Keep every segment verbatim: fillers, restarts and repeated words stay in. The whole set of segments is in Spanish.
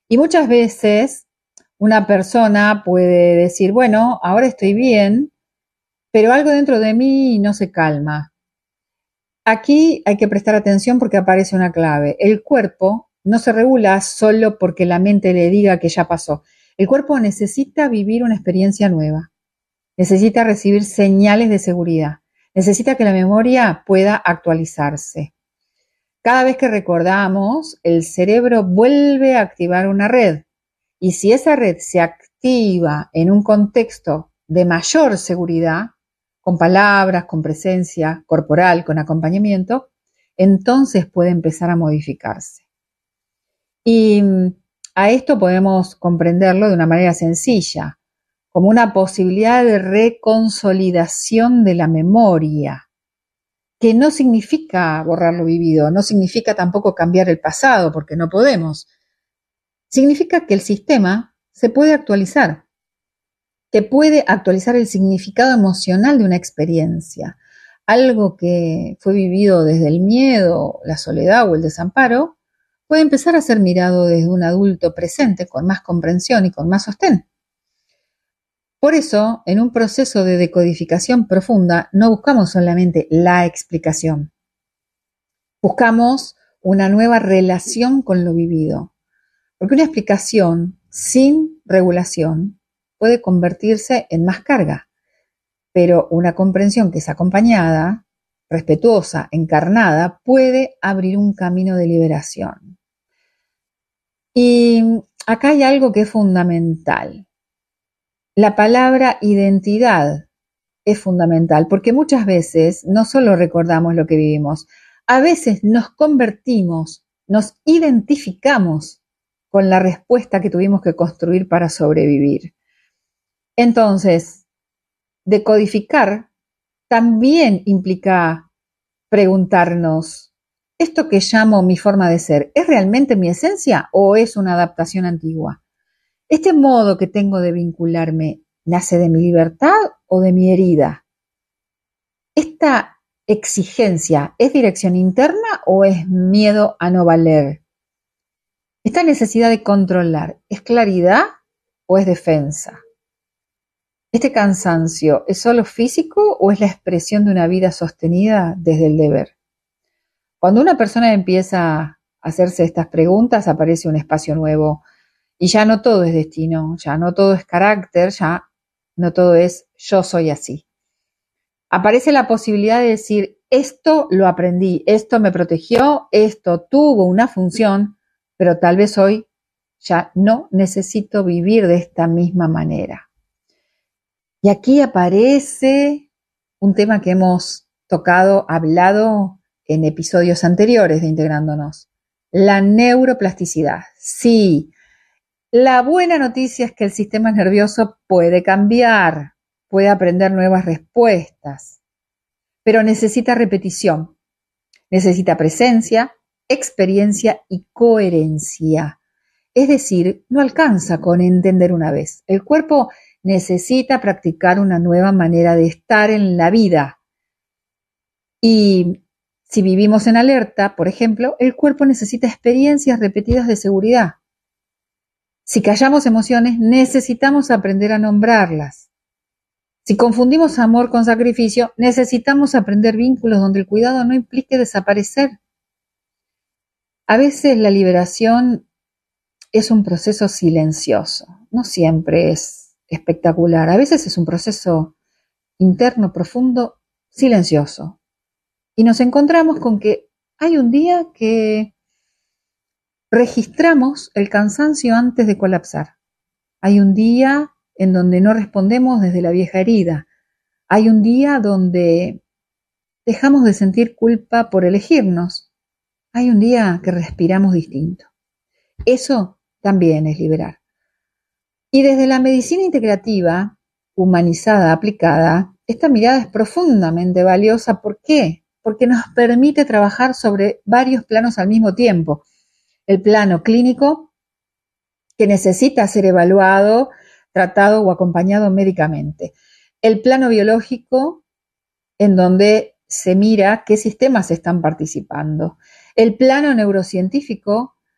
Y muchas veces una persona puede decir, bueno, ahora estoy bien, pero algo dentro de mí no se calma. Aquí hay que prestar atención porque aparece una clave. El cuerpo no se regula solo porque la mente le diga que ya pasó. El cuerpo necesita vivir una experiencia nueva, necesita recibir señales de seguridad, necesita que la memoria pueda actualizarse. Cada vez que recordamos, el cerebro vuelve a activar una red. Y si esa red se activa en un contexto de mayor seguridad, con palabras, con presencia corporal, con acompañamiento, entonces puede empezar a modificarse. Y a esto podemos comprenderlo de una manera sencilla, como una posibilidad de reconsolidación de la memoria, que no significa borrar lo vivido, no significa tampoco cambiar el pasado, porque no podemos. Significa que el sistema se puede actualizar, que puede actualizar el significado emocional de una experiencia. Algo que fue vivido desde el miedo, la soledad o el desamparo, puede empezar a ser mirado desde un adulto presente con más comprensión y con más sostén. Por eso, en un proceso de decodificación profunda, no buscamos solamente la explicación. Buscamos una nueva relación con lo vivido. Porque una explicación sin regulación puede convertirse en más carga, pero una comprensión que es acompañada, respetuosa, encarnada, puede abrir un camino de liberación. Y acá hay algo que es fundamental. La palabra identidad es fundamental, porque muchas veces no solo recordamos lo que vivimos, a veces nos convertimos, nos identificamos con la respuesta que tuvimos que construir para sobrevivir. Entonces, decodificar también implica preguntarnos, ¿esto que llamo mi forma de ser es realmente mi esencia o es una adaptación antigua? ¿Este modo que tengo de vincularme nace de mi libertad o de mi herida? ¿Esta exigencia es dirección interna o es miedo a no valer? ¿Esta necesidad de controlar es claridad o es defensa? ¿Este cansancio es solo físico o es la expresión de una vida sostenida desde el deber? Cuando una persona empieza a hacerse estas preguntas, aparece un espacio nuevo y ya no todo es destino, ya no todo es carácter, ya no todo es yo soy así. Aparece la posibilidad de decir, esto lo aprendí, esto me protegió, esto tuvo una función, pero tal vez hoy ya no necesito vivir de esta misma manera. Y aquí aparece un tema que hemos tocado, hablado en episodios anteriores de Integrándonos, la neuroplasticidad. Sí, la buena noticia es que el sistema nervioso puede cambiar, puede aprender nuevas respuestas, pero necesita repetición, necesita presencia, experiencia y coherencia. Es decir, no alcanza con entender una vez. El cuerpo necesita practicar una nueva manera de estar en la vida. Y si vivimos en alerta, por ejemplo, el cuerpo necesita experiencias repetidas de seguridad. Si callamos emociones, necesitamos aprender a nombrarlas. Si confundimos amor con sacrificio, necesitamos aprender vínculos donde el cuidado no implique desaparecer. A veces la liberación es un proceso silencioso, no siempre es espectacular, a veces es un proceso interno, profundo, silencioso. Y nos encontramos con que hay un día que registramos el cansancio antes de colapsar. Hay un día en donde no respondemos desde la vieja herida. Hay un día donde dejamos de sentir culpa por elegirnos. Hay un día que respiramos distinto. Eso también es liberar. Y desde la medicina integrativa, humanizada, aplicada, esta mirada es profundamente valiosa. ¿Por qué? Porque nos permite trabajar sobre varios planos al mismo tiempo. El plano clínico, que necesita ser evaluado, tratado o acompañado médicamente. El plano biológico, en donde se mira qué sistemas están participando. El plano neurocientífico,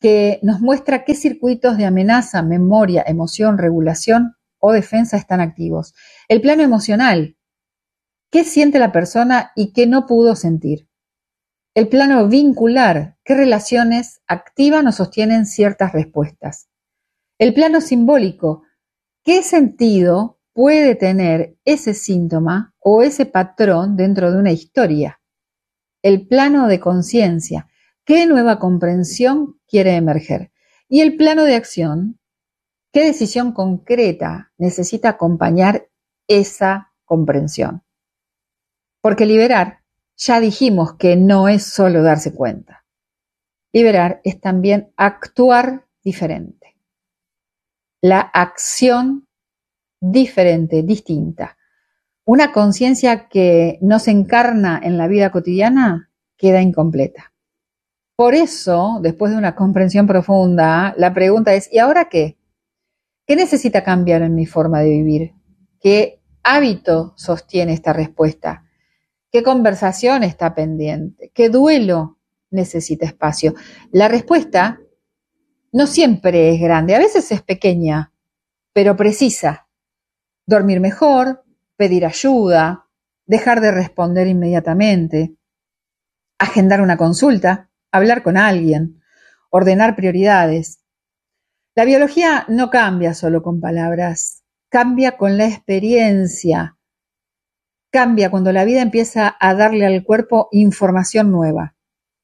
que nos muestra qué circuitos de amenaza, memoria, emoción, regulación o defensa están activos. El plano emocional, qué siente la persona y qué no pudo sentir. El plano vincular, qué relaciones activan o sostienen ciertas respuestas. El plano simbólico, qué sentido puede tener ese síntoma o ese patrón dentro de una historia. El plano de conciencia, qué nueva comprensión quiere emerger. Y el plano de acción, qué decisión concreta necesita acompañar esa comprensión. Porque liberar, ya dijimos que no es solo darse cuenta. Liberar es también actuar diferente. La acción diferente, distinta. Una conciencia que no se encarna en la vida cotidiana queda incompleta. Por eso, después de una comprensión profunda, la pregunta es, ¿y ahora qué? ¿Qué necesita cambiar en mi forma de vivir? ¿Qué hábito sostiene esta respuesta? ¿Qué conversación está pendiente? ¿Qué duelo necesita espacio? La respuesta no siempre es grande, a veces es pequeña, pero precisa. Dormir mejor, pedir ayuda, dejar de responder inmediatamente, agendar una consulta, hablar con alguien, ordenar prioridades. La biología no cambia solo con palabras, cambia con la experiencia, cambia cuando la vida empieza a darle al cuerpo información nueva.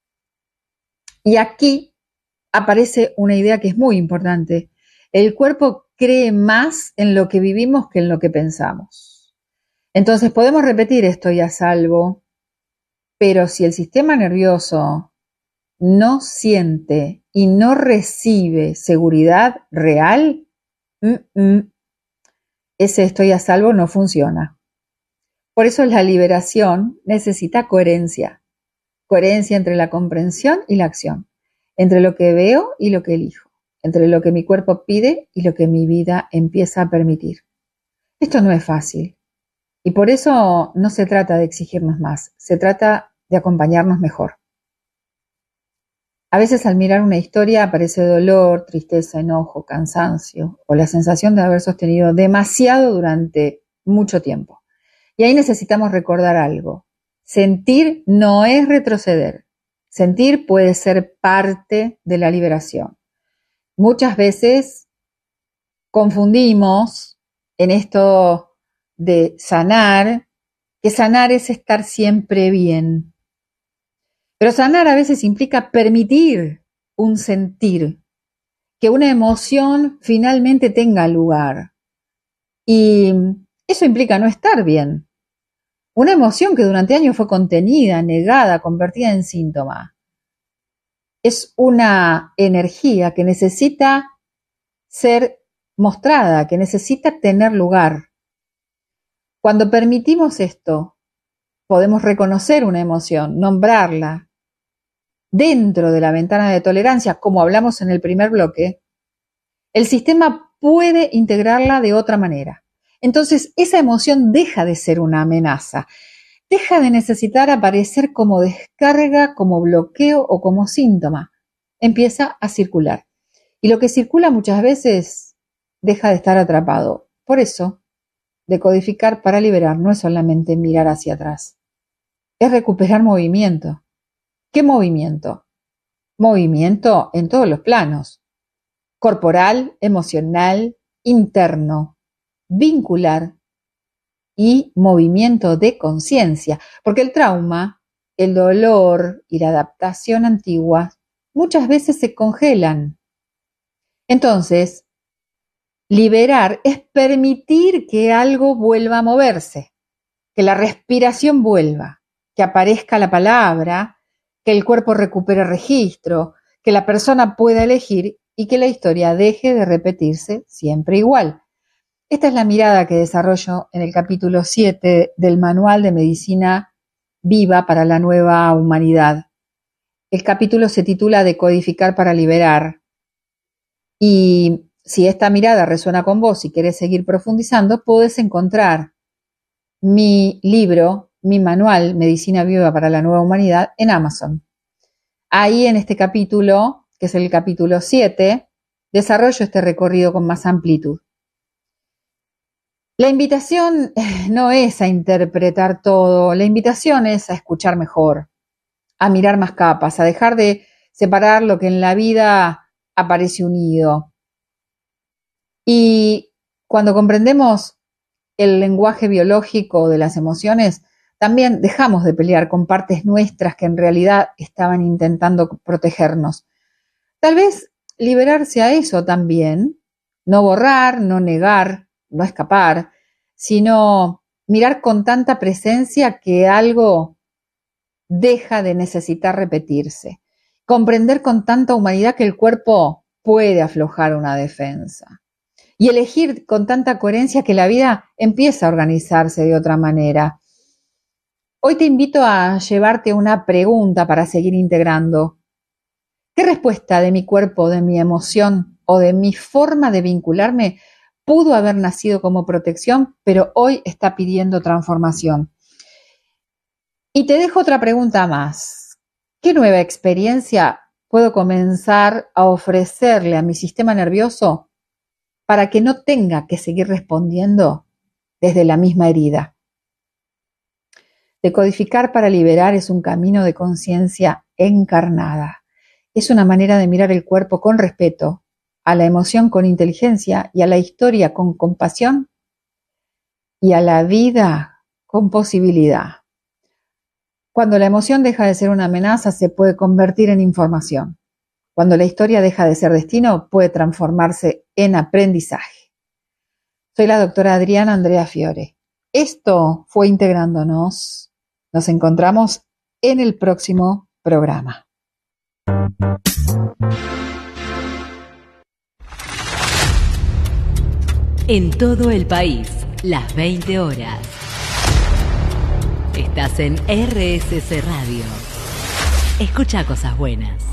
Y aquí aparece una idea que es muy importante. El cuerpo cree más en lo que vivimos que en lo que pensamos. Entonces podemos repetir estoy a salvo, pero si el sistema nervioso no siente y no recibe seguridad real, mm-mm, ese estoy a salvo no funciona. Por eso la liberación necesita coherencia. Coherencia entre la comprensión y la acción, entre lo que veo y lo que elijo, entre lo que mi cuerpo pide y lo que mi vida empieza a permitir. Esto no es fácil y por eso no se trata de exigirnos más, se trata de acompañarnos mejor. A veces al mirar una historia aparece dolor, tristeza, enojo, cansancio o la sensación de haber sostenido demasiado durante mucho tiempo. Y ahí necesitamos recordar algo. Sentir no es retroceder. Sentir puede ser parte de la liberación. Muchas veces confundimos en esto de sanar, que sanar es estar siempre bien. Pero sanar a veces implica permitir un sentir, que una emoción finalmente tenga lugar. Y eso implica no estar bien. Una emoción que durante años fue contenida, negada, convertida en síntoma. Es una energía que necesita ser mostrada, que necesita tener lugar. Cuando permitimos esto, podemos reconocer una emoción, nombrarla. Dentro de la ventana de tolerancia, como hablamos en el primer bloque, el sistema puede integrarla de otra manera. Entonces, esa emoción deja de ser una amenaza, deja de necesitar aparecer como descarga, como bloqueo o como síntoma. Empieza a circular. Y lo que circula muchas veces deja de estar atrapado. Por eso, decodificar para liberar no es solamente mirar hacia atrás, es recuperar movimiento. ¿Qué movimiento? Movimiento en todos los planos. Corporal, emocional, interno, vincular y movimiento de conciencia. Porque el trauma, el dolor y la adaptación antigua muchas veces se congelan. Entonces, liberar es permitir que algo vuelva a moverse, que la respiración vuelva, que aparezca la palabra, que el cuerpo recupere registro, que la persona pueda elegir y que la historia deje de repetirse siempre igual. Esta es la mirada que desarrollo en el capítulo siete del Manual de Medicina Viva para la Nueva Humanidad. El capítulo se titula Decodificar para liberar. Y si esta mirada resuena con vos y querés seguir profundizando, podés encontrar mi libro, mi manual Medicina Viva para la Nueva Humanidad en Amazon. Ahí en este capítulo que es el capítulo siete, desarrollo este recorrido con más amplitud. La invitación no es a interpretar todo, la invitación es a escuchar mejor, a mirar más capas, a dejar de separar lo que en la vida aparece unido. Y cuando comprendemos el lenguaje biológico de las emociones, también dejamos de pelear con partes nuestras que en realidad estaban intentando protegernos. Tal vez liberarse a eso también, no borrar, no negar, no escapar, sino mirar con tanta presencia que algo deja de necesitar repetirse. Comprender con tanta humanidad que el cuerpo puede aflojar una defensa. Y elegir con tanta coherencia que la vida empieza a organizarse de otra manera. Hoy te invito a llevarte una pregunta para seguir integrando. ¿Qué respuesta de mi cuerpo, de mi emoción o de mi forma de vincularme pudo haber nacido como protección, pero hoy está pidiendo transformación? Y te dejo otra pregunta más. ¿Qué nueva experiencia puedo comenzar a ofrecerle a mi sistema nervioso para que no tenga que seguir respondiendo desde la misma herida? Decodificar para liberar es un camino de conciencia encarnada. Es una manera de mirar el cuerpo con respeto, a la emoción con inteligencia y a la historia con compasión y a la vida con posibilidad. Cuando la emoción deja de ser una amenaza, se puede convertir en información. Cuando la historia deja de ser destino, puede transformarse en aprendizaje. Soy la doctora Adriana Andrea Fiore. Esto fue Integrándonos. Nos encontramos en el próximo programa. En todo el país, las veinte horas. Estás en R S C Radio. Escucha cosas buenas.